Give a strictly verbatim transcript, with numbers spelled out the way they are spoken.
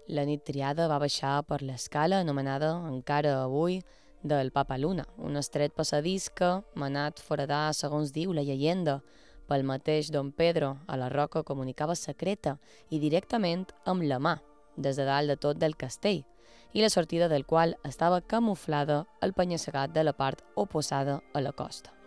La nit triada va baixar per l'escala anomenada encara avui del Papa Luna, un estret passadís que, manat foradar, segons diu la llegenda, pel mateix Don Pedro a la roca comunicava secreta i directament amb la mà, des de dalt de tot del castell, i la sortida del qual estava camuflada al penya-segat de la part oposada a la costa.